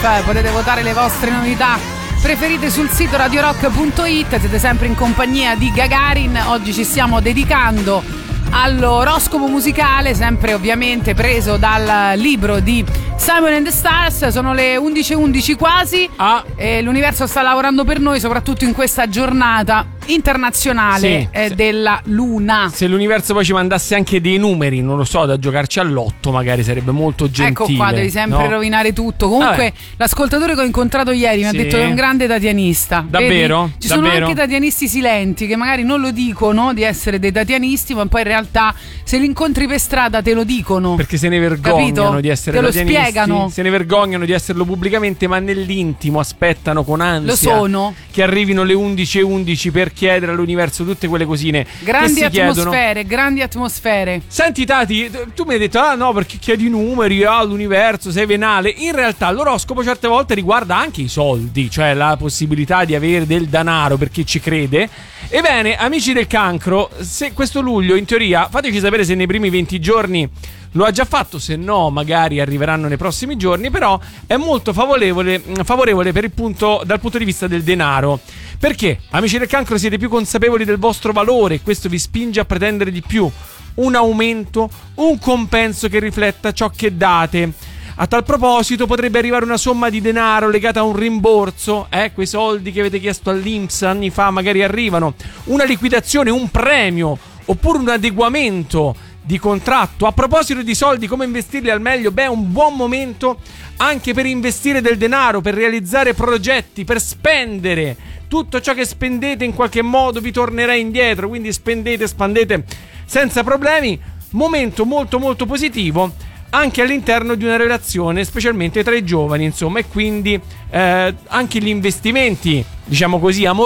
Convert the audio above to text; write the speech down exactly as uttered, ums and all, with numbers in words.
F. Potete votare le vostre novità preferite sul sito radio rock punto it. Siete sempre in compagnia di Gagarin. Oggi ci stiamo dedicando all'oroscopo musicale, sempre ovviamente preso dal libro di Simon and the Stars. Sono le undici e undici quasi ah. e l'universo sta lavorando per noi, soprattutto in questa giornata internazionale sì, eh, sì. della Luna. Se l'universo poi ci mandasse anche dei numeri, non lo so, da giocarci all'otto magari sarebbe molto gentile. Ecco qua, devi sempre no? rovinare tutto. Comunque Vabbè. l'ascoltatore che ho incontrato ieri mi sì. ha detto che è un grande tatianista. Davvero? Vedi? Ci Davvero? sono anche tatianisti silenti che magari non lo dicono di essere dei tatianisti, ma poi in realtà se li incontri per strada te lo dicono. Perché se ne vergognano Capito? di essere te lo tatianisti, spiegano. se ne vergognano di esserlo pubblicamente, ma nell'intimo aspettano con ansia Lo sono. che arrivino le undici e undici per chiedere all'universo tutte quelle cosine grandi che si atmosfere, chiedono. grandi atmosfere. Senti Tati, tu mi hai detto ah no perché chiedi numeri all'universo, sei venale. In realtà l'oroscopo certe volte riguarda anche i soldi, cioè la possibilità di avere del denaro per chi ci crede. Ebbene, amici del cancro, se questo luglio in teoria, fateci sapere se nei primi venti giorni lo ha già fatto, se no magari arriveranno nei prossimi giorni, però è molto favorevole, favorevole per il punto, dal punto di vista del denaro. Perché, amici del cancro, siete più consapevoli del vostro valore e questo vi spinge a pretendere di più, un aumento, un compenso che rifletta ciò che date. A tal proposito potrebbe arrivare una somma di denaro legata a un rimborso, eh, quei soldi che avete chiesto all'I N P S anni fa magari arrivano, una liquidazione, un premio, oppure un adeguamento di contratto. A proposito di soldi, come investirli al meglio? Beh, è un buon momento anche per investire del denaro, per realizzare progetti, per spendere. Tutto ciò che spendete in qualche modo vi tornerà indietro, quindi spendete, spandete senza problemi. Momento molto molto positivo anche all'interno di una relazione, specialmente tra i giovani, insomma, e quindi eh, anche gli investimenti, diciamo così, amorosi